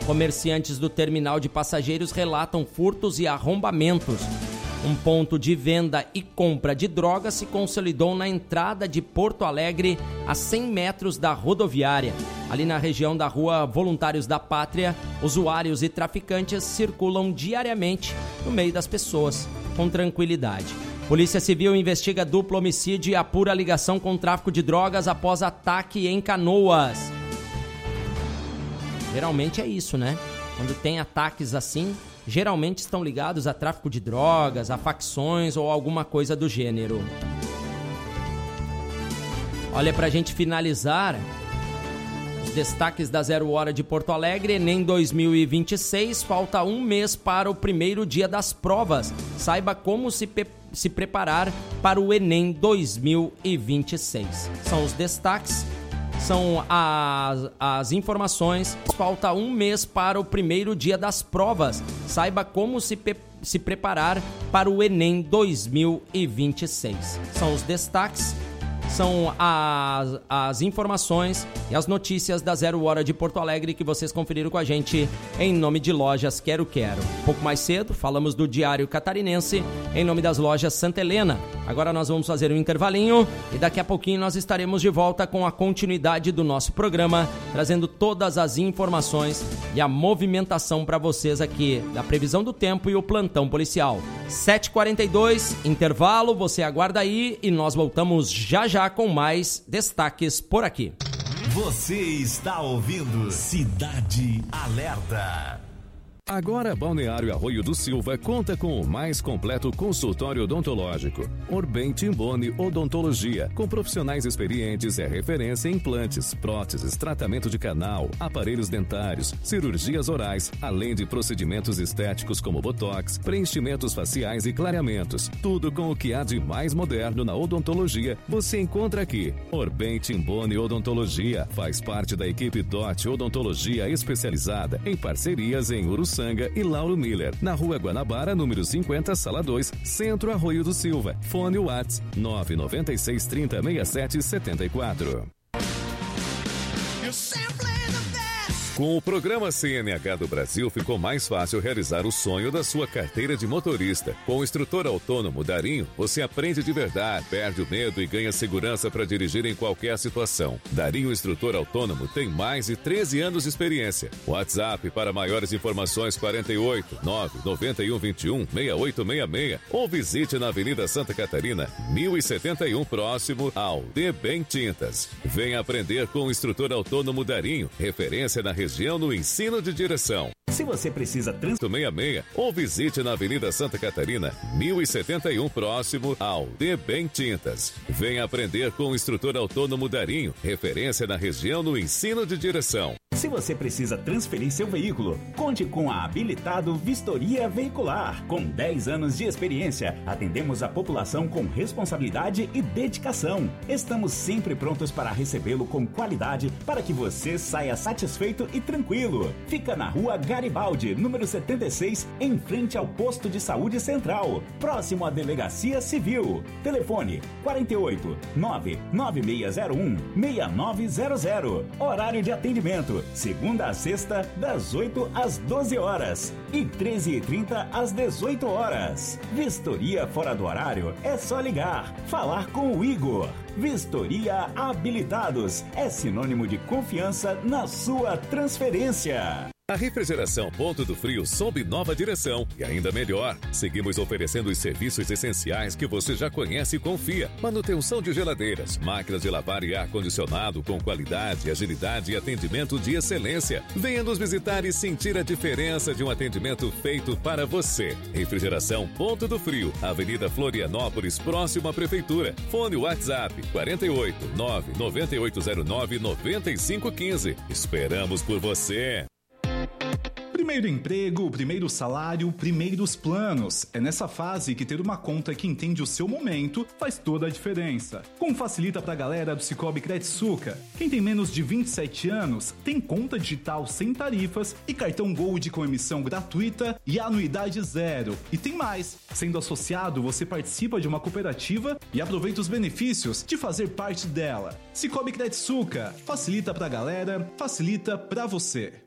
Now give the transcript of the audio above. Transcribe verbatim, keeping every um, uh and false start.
Comerciantes do terminal de passageiros relatam furtos e arrombamentos. Um ponto de venda e compra de drogas se consolidou na entrada de Porto Alegre, a cem metros da rodoviária. Ali na região da Rua Voluntários da Pátria, usuários e traficantes circulam diariamente no meio das pessoas, com tranquilidade. Polícia Civil investiga duplo homicídio e apura ligação com tráfico de drogas após ataque em Canoas. Geralmente é isso, né? Quando tem ataques assim, geralmente estão ligados a tráfico de drogas, a facções ou alguma coisa do gênero. Olha, pra gente finalizar, os destaques da Zero Hora de Porto Alegre, Enem dois mil e vinte e seis, falta um mês para o primeiro dia das provas. Saiba como se, pe- se preparar para o Enem dois mil e vinte e seis. São os destaques. São as, as informações. Falta um mês para o primeiro dia das provas. Saiba como se, pe- se preparar para o Enem dois mil e vinte e seis. São os destaques. São as, as informações e as notícias da Zero Hora de Porto Alegre que vocês conferiram com a gente em nome de Lojas Quero Quero. Um pouco mais cedo, falamos do Diário Catarinense em nome das lojas Santa Helena. Agora nós vamos fazer um intervalinho e daqui a pouquinho nós estaremos de volta com a continuidade do nosso programa, trazendo todas as informações e a movimentação para vocês aqui da previsão do tempo e o plantão policial. sete e quarenta e dois, intervalo, você aguarda aí e nós voltamos já já com mais destaques por aqui. Você está ouvindo Cidade Alerta. Agora, Balneário Arroio do Silva conta com o mais completo consultório odontológico. Orbem Timboni Odontologia, com profissionais experientes, é referência em implantes, próteses, tratamento de canal, aparelhos dentários, cirurgias orais, além de procedimentos estéticos como botox, preenchimentos faciais e clareamentos. Tudo com o que há de mais moderno na odontologia, você encontra aqui. Orbem Timboni Odontologia faz parte da equipe D O T Odontologia Especializada, em parcerias em Uruçanga e Lauro Miller, na Rua Guanabara, número cinquenta, Sala dois, Centro Arroio do Silva. Fone WhatsApp nove nove seis, trinta, sessenta e sete, setenta e quatro. Com o programa C N H do Brasil, ficou mais fácil realizar o sonho da sua carteira de motorista. Com o instrutor autônomo Darinho, você aprende de verdade, perde o medo e ganha segurança para dirigir em qualquer situação. Darinho Instrutor Autônomo tem mais de treze anos de experiência. WhatsApp para maiores informações quarenta e oito, nove, noventa e um, vinte e um, sessenta e oito sessenta e seis ou visite na Avenida Santa Catarina, mil e setenta e um, próximo ao D Bem Tintas. Venha aprender com o instrutor autônomo Darinho, referência na região no ensino de direção. Se você precisa trans... sessenta e seis ou visite na Avenida Santa Catarina, mil e setenta e um, próximo ao D Bem Tintas. Venha aprender com o instrutor autônomo Darinho, referência na região no ensino de direção. Se você precisa transferir seu veículo, conte com a Habilitado Vistoria Veicular. Com dez anos de experiência, atendemos a população com responsabilidade e dedicação. Estamos sempre prontos para recebê-lo com qualidade para que você saia satisfeito e tranquilo. Fica na Rua Garibaldi, número setenta e seis, em frente ao Posto de Saúde Central, próximo à Delegacia Civil. Telefone quarenta e oito, nove nove seis zero um, seis nove zero zero. Horário de atendimento segunda a sexta, das oito às doze horas e treze e trinta às dezoito horas. Vistoria fora do horário é só ligar, falar com o Igor. Vistoria Habilitados é sinônimo de confiança na sua transferência. A Refrigeração Ponto do Frio sob nova direção e ainda melhor. Seguimos oferecendo os serviços essenciais que você já conhece e confia. Manutenção de geladeiras, máquinas de lavar e ar-condicionado com qualidade, agilidade e atendimento de excelência. Venha nos visitar e sentir a diferença de um atendimento feito para você. Refrigeração Ponto do Frio, Avenida Florianópolis, próximo à Prefeitura. Fone WhatsApp quarenta e oito, nove nove oito zero nove, nove cinco um cinco. Esperamos por você. Primeiro emprego, primeiro salário, primeiros planos. É nessa fase que ter uma conta que entende o seu momento faz toda a diferença. Como facilita pra galera do Cicobi Credsuca? Quem tem menos de vinte e sete anos tem conta digital sem tarifas e cartão Gold com emissão gratuita e anuidade zero. E tem mais! Sendo associado, você participa de uma cooperativa e aproveita os benefícios de fazer parte dela. Cicobi Credsuca facilita pra galera, facilita pra você.